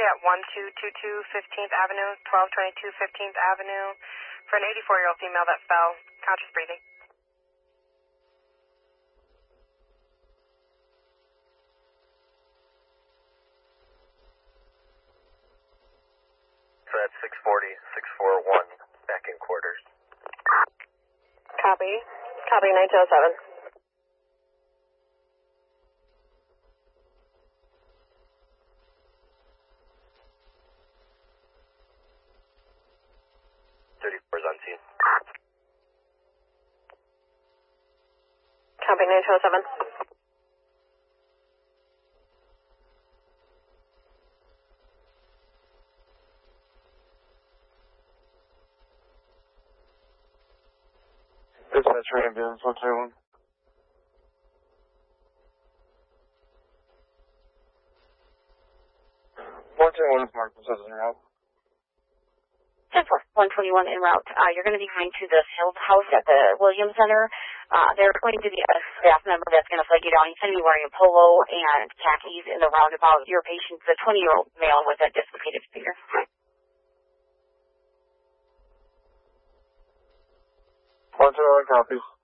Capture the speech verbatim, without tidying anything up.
at one two two two fifteenth Avenue, twelve twenty-two fifteenth Avenue, for an eighty-four-year-old female that fell, conscious breathing. So that's six forty, six forty-one, back in quarters. Copy. Copy, nine two oh seven. thirty-four is on scene. Copy, nine two oh seven. Dispatch for ambulance one two one. one two one is marked as en route. ten four, one twenty-one en route. Uh, you're going to be going to the field house at the Williams Center. Uh, there's going to be a staff member that's going to flag you down. He's going to be wearing a polo and khakis in the roundabout. Your patient's a twenty-year-old male with a dislocated finger. one two one copies.